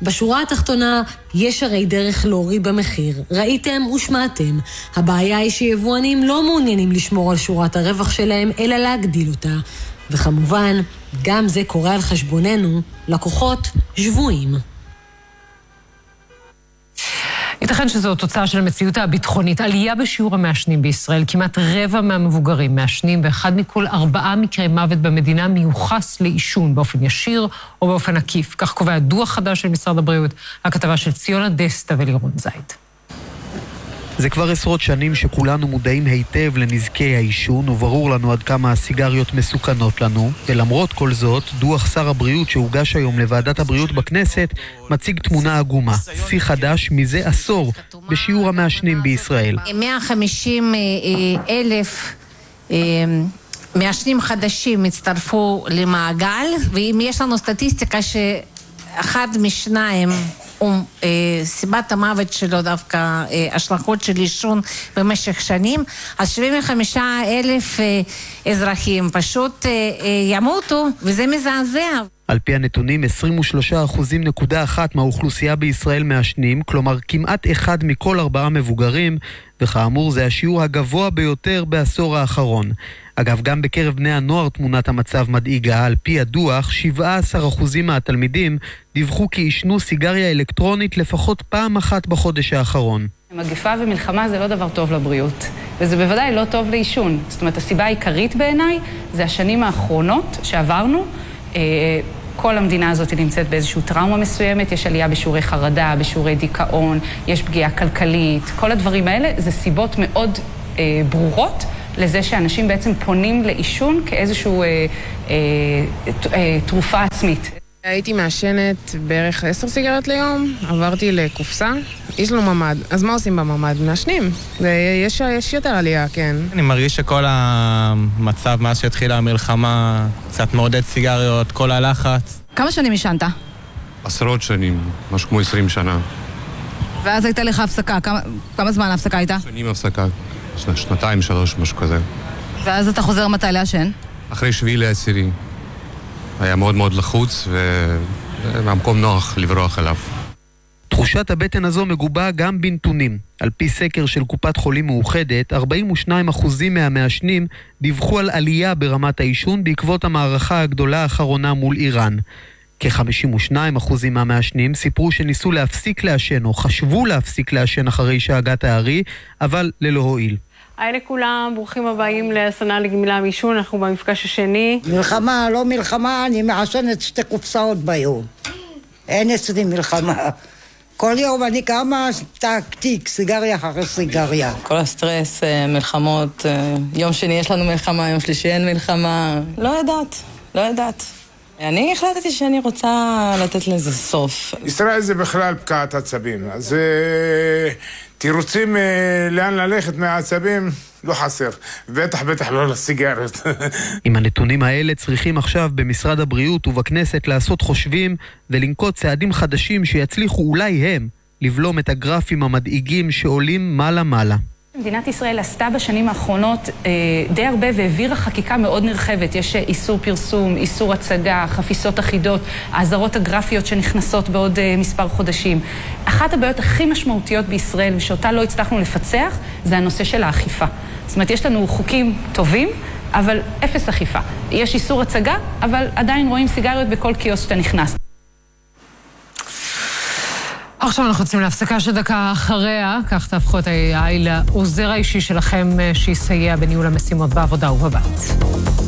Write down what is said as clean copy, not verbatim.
בשורה התחתונה, יש הרי דרך להוריד במחיר. ראיתם ושמעתם. הבעיה היא שיבואנים לא מעוניינים לשמור על שורת הרווח שלהם, אלא להגדיל אותה. וכמובן, גם זה קורה על חשבוננו, לקוחות שבויים. ייתכן שזו תוצאה של המציאות הביטחונית. עלייה בשיעור המעשנים בישראל, כמעט רבע מהמבוגרים מעשנים, ואחד מכל 4 מקרי מוות במדינה מיוחס לעישון באופן ישיר או באופן עקיף. כך קובע דוח חדש של משרד הבריאות, הכתבה של ציונה דסטה ולירון זית. זה כבר עשרות שנים שכולנו מודעים היטב לנזקי העישון, וברור לנו עד כמה הסיגריות מסוכנות לנו, ולמרות כל זאת, דוח שר הבריאות שהוגש היום לוועדת הבריאות בכנסת, מציג תמונה עגומה, שיא חדש מזה עשור בשיעור המעשנים בישראל. 150,000 מעשנים חדשים הצטרפו למעגל, ואם יש לנו סטטיסטיקה שאחד משניים סיבת המוות שלו דווקא השלכות של עישון במשך שנים, אז 75,000 אזרחים פשוט ימותו, וזה מזעזע. על פי הנתונים, 23.1% מהאוכלוסייה בישראל מעשנים, כלומר כמעט 1 מכל 4 מבוגרים, וכאמור זה השיעור הגבוה ביותר בעשור האחרון. אגב, גם בקרב בני הנוער תמונת המצב מדאיגה. על פי הדוח, 17% מהתלמידים דיווחו כי ישנו סיגריה אלקטרונית לפחות פעם אחת בחודש האחרון. מגפה ומלחמה זה לא דבר טוב לבריאות, וזה בוודאי לא טוב לעישון. זאת אומרת, הסיבה העיקרית בעיניי זה השנים האחרונות שעברנו. כל המדינה הזאת נמצאת באיזושהי טראומה מסוימת, יש עלייה בשיעורי חרדה, בשיעורי דיכאון, יש פגיעה כלכלית, כל הדברים האלה זה סיבות מאוד ברורות לזה שאנשים בעצם פונים לעישון כאיזושהי תרופה עצמית. הייתי מעשנת בערך 10 סיגריות ליום, עברתי לקופסה, יש לו ממד. אז מה עושים בממד? מעשנים. יש יותר עלייה, כן. אני מרגיש שכל המצב מאז שהתחילה המלחמה, קצת מעודד סיגריות, כל הלחץ. כמה שנים ישנת? עשרות שנים, משהו כמו 20 שנה. ואז הייתה לך הפסקה. כמה זמן ההפסקה הייתה? שנים הפסקה, 2, 3, משהו כזה. ואז אתה חוזר מתי לעשן? אחרי 7/10. היה מאוד מאוד לחוץ, והמקום נוח לברוח אליו. תחושת הבטן הזו מגובה גם בנתונים. על פי סקר של קופת חולים מאוחדת, 42% מהמעשנים דיווחו על עלייה ברמת העישון בעקבות המערכה הגדולה האחרונה מול איראן. כ-52% מהמעשנים סיפרו שניסו להפסיק לעשן או חשבו להפסיק לעשן אחרי שהגת הארי, אבל ללא הועיל. היי לכולם, ברוכים הבאים להסנה לגמילה מעישון, אנחנו במפגש השני. מלחמה, לא מלחמה, אני מעשנת 2 קופסאות ביום. אין אצלי מלחמה. כל יום אני קמה, תיק, סיגריה אחרי סיגריה. כל הסטרס, מלחמות, יום שני יש לנו מלחמה, יום שלישי אין מלחמה. לא יודעת. אני החלטתי שאני רוצה לתת לזה סוף. ישראל זה בכלל פקעת עצבים, אז תירוצים לאן ללכת מהעצבים לא חסר, בטח לא לסיגריות. עם הנתונים האלה צריכים עכשיו במשרד הבריאות ובכנסת לעשות חושבים ולנקוט צעדים חדשים שיצליחו אולי הם לבלום את הגרפים המדאיגים שעולים מעלה. מדינת ישראל עשתה בשנים האחרונות די הרבה והעבירה חקיקה מאוד נרחבת. יש איסור פרסום, איסור הצגה, חפיסות אחידות, האזהרות הגרפיות שנכנסות בעוד מספר חודשים. אחת הבעיות הכי משמעותיות בישראל ושאותה לא הצלחנו לפצח זה הנושא של האכיפה. זאת אומרת, יש לנו חוקים טובים, אבל אפס אכיפה. יש איסור הצגה, אבל עדיין רואים סיגריות בכל קיוסק שאתה נכנס. עכשיו אנחנו יוצאים להפסקה שדקה אחריה, כך תהפכו את העוזר האישי שלכם שיסייע בניהול המשימות בעבודה ובבית.